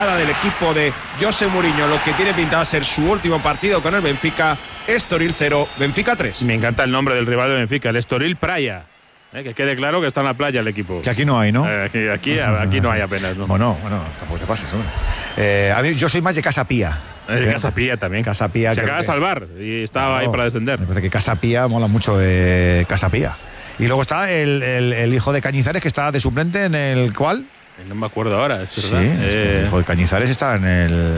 del equipo de José Mourinho, lo que tiene pintado a ser su último partido con el Benfica. Estoril 0, Benfica 3. Me encanta el nombre del rival de Benfica, el Estoril Praia. Que quede claro que está en la playa el equipo. Que aquí no hay, ¿no? Aquí no hay apenas, ¿no? Bueno, tampoco te pases, hombre. A mí, yo soy más de Casa Pía. De Casa Pía también. Casa Pía. Se acaba de salvar y estaba ahí para descender. Me parece que Casa Pía mola mucho de Casa Pía. Y luego está el hijo de Cañizares, que está de suplente en el ¿cuál? No me acuerdo ahora, es verdad. Sí, el hijo de Cañizares está en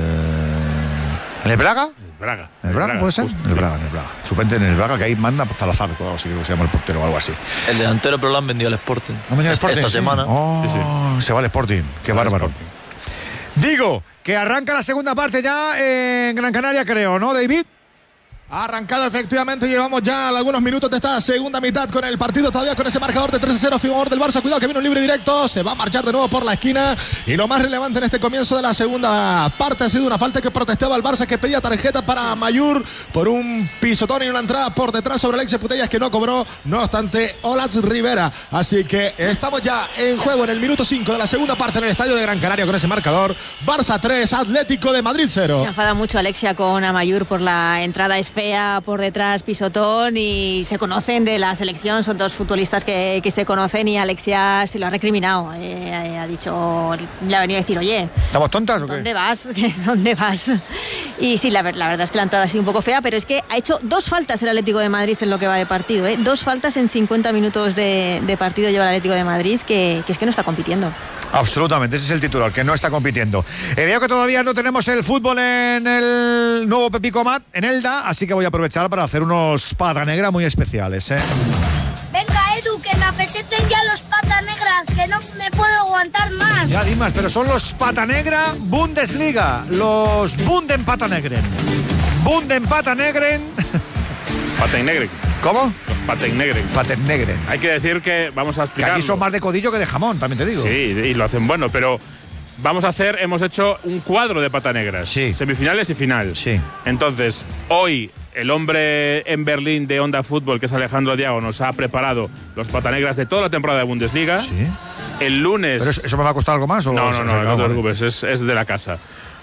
el Braga. ¿En el Braga puede ser? Justo, en el Braga. Suplente en el Braga, que ahí manda Salazar, o algo así, que se llama el portero o algo así. El delantero, pero lo han vendido al Sporting. ¿Han vendido al Sporting? Esta semana. Sí. Se va al Sporting. Qué bárbaro. Digo, que arranca la segunda parte ya en Gran Canaria, creo, ¿no, David? Ha arrancado efectivamente, llevamos ya algunos minutos de esta segunda mitad con el partido todavía con ese marcador de 3-0 a favor del Barça. Cuidado que viene un libre directo, se va a marchar de nuevo por la esquina y lo más relevante en este comienzo de la segunda parte ha sido una falta que protestaba al Barça, que pedía tarjeta para Mayur por un pisotón y una entrada por detrás sobre Alexis Putellas, que no cobró, no obstante Olatz Rivera. Así que estamos ya en juego en el minuto 5 de la segunda parte en el estadio de Gran Canaria con ese marcador. Barça 3, Atlético de Madrid 0. Se enfada mucho Alexia con Amayur por la entrada fea por detrás, pisotón, y se conocen de la selección, son dos futbolistas que se conocen, y Alexia se lo ha recriminado, ha dicho, le ha venido a decir, oye, ¿estamos tontas o qué? ¿Dónde vas? ¿Dónde vas? Y sí, la verdad es que la entrada ha sido un poco fea, pero es que ha hecho 2 faltas el Atlético de Madrid en lo que va de partido, 2 faltas en 50 minutos de partido lleva el Atlético de Madrid, que es que no está compitiendo. Absolutamente, ese es el titular, que no está compitiendo. Veo que todavía no tenemos el fútbol en el nuevo Pepico Mat, en Elda, así que voy a aprovechar para hacer unos pata negra muy especiales, Venga, Edu, que me apetecen ya los pata negras, que no me puedo aguantar más. Ya, Dimas, pero son los pata negra Bundesliga, los Bunden pata negren. Bunden pata negren. Paten-negren. ¿Cómo? Los Paten-negren. Paten-negren. Hay que decir que vamos a explicar. Aquí son más de codillo que de jamón, también te digo. Sí, y lo hacen bueno, pero hemos hecho un cuadro de pata negras. Sí. Semifinales y final. Sí. Entonces, hoy el hombre en Berlín de Onda Fútbol, que es Alejandro Diago, nos ha preparado los pata negras de toda la temporada de Bundesliga. Sí. El lunes. ¿Pero eso me va a costar algo más? ¿O no te preocupes, es de la casa.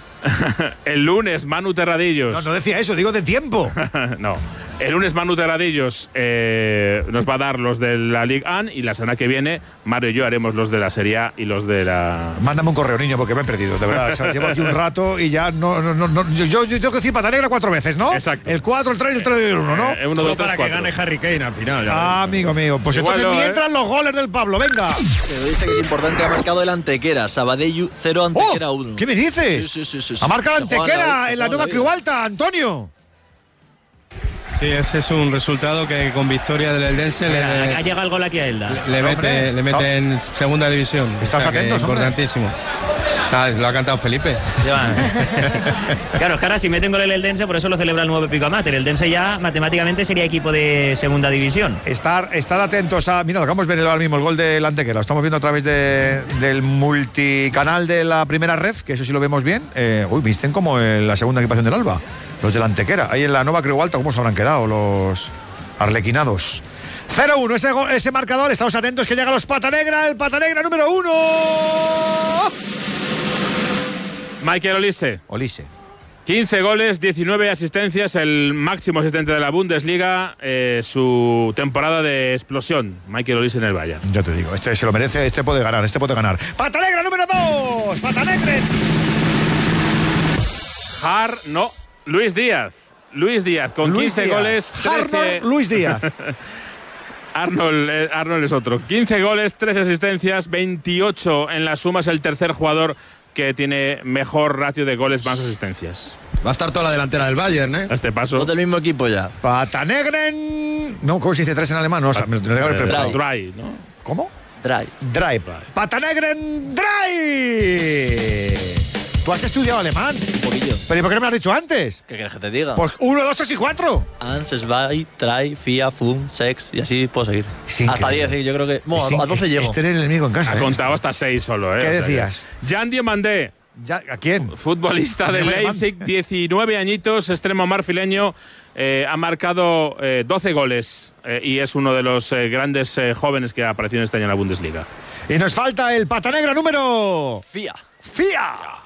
El lunes, Manu Terradillos. No decía eso, digo de tiempo. No. El lunes, Manu Terradillos nos va a dar los de la Ligue 1, y la semana que viene, Mario y yo haremos los de la Serie A y los de la. Mándame un correo, niño, porque me he perdido, de verdad. O sea, llevo aquí un rato y ya no. Yo tengo que decir pata negra 4 veces, ¿no? Exacto. El 4, el 3 y el 3 y el 1, ¿no? 1, 2, 3, para 4. que gane Harry Kane al final. Amigo mío. Pues igual entonces mientras los goles del Pablo, venga. Pero dice que es importante, ha marcado el Antequera, Sabadellu 0, Antequera 1. ¿Qué me dices? Sí. Ha marcado el Antequera en la nueva Creu Alta, Antonio. Sí, ese es un resultado que con victoria del Eldense ha llegado el gol aquí a Elda. Le mete en segunda división. Estás atentos, importantísimo. Lo ha cantado Felipe. Claro, es que ahora si meten gol el Eldense, por eso lo celebra el nuevo Pepico Amat. El Eldense ya matemáticamente sería equipo de segunda división. Estad atentos a. Mira, lo acabamos de ver ahora mismo, el gol del Antequera. Lo estamos viendo a través del multicanal de la primera ref, que eso sí lo vemos bien. Visten como la segunda equipación del Alba, los del Antequera. Ahí en la nueva Creu Alta, ¿cómo se habrán quedado los arlequinados? 0-1, ese marcador. Estamos atentos que llega los pata negra, el pata negra número 1. Michael Olise. 15 goles, 19 asistencias, el máximo asistente de la Bundesliga, su temporada de explosión. Michael Olise en el Bayern. Yo te digo, este se lo merece, este puede ganar. ¡Pata negra número 2! ¡Pata negra! Luis Díaz con 15 goles, 13. Luis Díaz. Arnold es otro. 15 goles, 13 asistencias, 28 en la suma, es el tercer jugador que tiene mejor ratio de goles más asistencias. Va a estar toda la delantera del Bayern, A este paso. Todo del mismo equipo ya. Pata negren. No, ¿cómo se dice 3 en alemán? No, me lo tengo que haber preparado. Dry, ¿no? ¿Cómo? Dry. Pata negren. Dry. ¿Tú has estudiado alemán? Un poquillo. ¿Pero y por qué no me lo has dicho antes? ¿Qué quieres que te diga? Pues 1, 2, 3 y 4. Ans, Zwei, Drei, Vier, Fünf, Sechs, y así puedo seguir. Hasta 10, yo creo que. Bueno, a 12 llego. Este era el enemigo en casa. Ha contado hasta 6 solo, ¿Qué decías? Jan Diomandé. ¿A quién? Futbolista de Leipzig, 19 añitos, extremo marfileño, ha marcado 12 goles y es uno de los grandes jóvenes que ha aparecido este año en la Bundesliga. Y nos falta el pata negra número. Fia. ¡Fia!